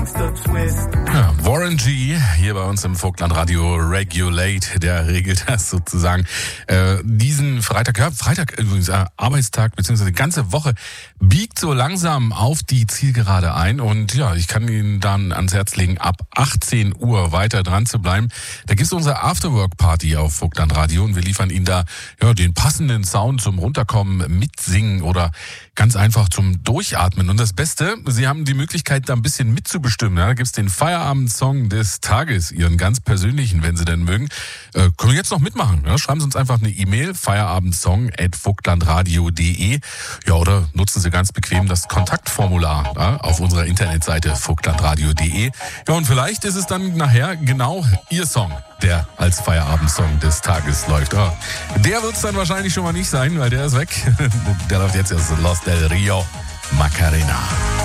Ja, Warren G. hier bei uns im Vogtlandradio Regulate, der regelt das sozusagen. Diesen Freitag übrigens, Arbeitstag beziehungsweise die ganze Woche biegt so langsam auf die Zielgerade ein und ja, ich kann Ihnen dann ans Herz legen, ab 18 Uhr weiter dran zu bleiben. Da gibt's unsere Afterwork-Party auf Vogtlandradio und wir liefern Ihnen da den passenden Sound zum Runterkommen, Mitsingen oder ganz einfach zum Durchatmen. Und das Beste, Sie haben die Möglichkeit, da ein bisschen mitzubestimmen. Ja, da gibt's den Feierabend-Song des Tages, Ihren ganz persönlichen, wenn Sie denn mögen. Können jetzt noch mitmachen. Ja? Schreiben Sie uns einfach eine E-Mail, feierabendsong@vogtlandradio.de. Ja, oder nutzen Sie ganz bequem das Kontaktformular auf unserer Internetseite vogtlandradio.de. Ja, und vielleicht ist es dann nachher genau Ihr Song, der als Feierabendsong des Tages läuft. Oh, der wird es dann wahrscheinlich schon mal nicht sein, weil der ist weg. Der läuft jetzt erst Los del Rio, Macarena.